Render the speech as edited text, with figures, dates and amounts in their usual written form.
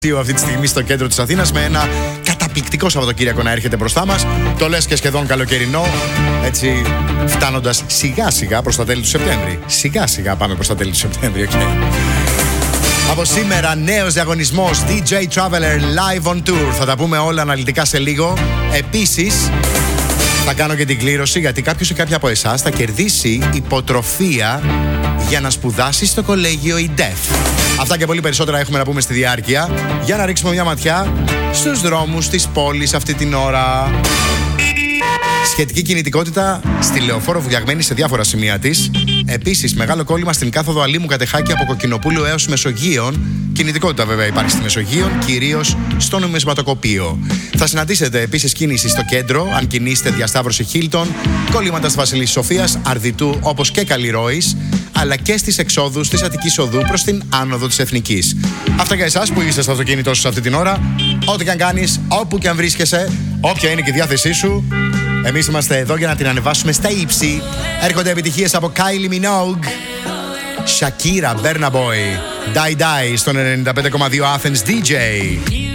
Αυτή τη στιγμή στο κέντρο της Αθήνας με ένα καταπληκτικό Σαββατοκύριακο να έρχεται μπροστά μας. Το λες και σχεδόν καλοκαιρινό, έτσι φτάνοντας σιγά σιγά προς τα τέλη του Σεπτέμβρη. Σιγά σιγά πάμε προς τα τέλη του Σεπτέμβρη, okay. Από σήμερα νέος διαγωνισμός DJ Traveler Live on Tour. Θα τα πούμε όλα αναλυτικά σε λίγο. Επίσης θα κάνω και την κλήρωση γιατί κάποιος ή κάποια από εσάς θα κερδίσει υποτροφία για να σπουδάσει στο κολέγιο ΙΝΤΕΦ. Αυτά και πολύ περισσότερα έχουμε να πούμε στη διάρκεια για να ρίξουμε μια ματιά στους δρόμους της πόλης αυτή την ώρα. Σχετική κινητικότητα στη Λεωφόρο βουλιαγμένη σε διάφορα σημεία της. Επίσης, μεγάλο κόλλημα στην κάθοδο Αλήμου Κατεχάκη από Κοκκινοπούλου έως Μεσογείων. Κινητικότητα βέβαια υπάρχει στη Μεσογείων, κυρίως στο νομισματοκοπείο. Θα συναντήσετε επίσης κίνηση στο κέντρο, αν κινήσετε διασταύρωση Χίλτον, κολλήματα στη Βασιλής Σοφίας, Αρδιτού όπως και Καλλιρόης, αλλά και στις εξόδους της Αττικής Οδού προς την άνοδο της Εθνικής. Αυτά για εσάς που είστε στο αυτοκίνητό σας αυτή την ώρα. Ό,τι και αν κάνεις, όπου και αν βρίσκεσαι, όποια είναι και η διάθεσή σου, εμείς είμαστε εδώ για να την ανεβάσουμε στα ύψη. Έρχονται επιτυχίες από Kylie Minogue, Shakira, Burna Boy, Die Die στον 95,2 Athens DJ.